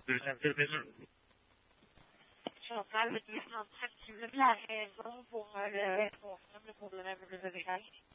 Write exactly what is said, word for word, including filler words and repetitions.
Chantal, le deux cent trente, tu veux la raison pour euh, le responsable pour le même le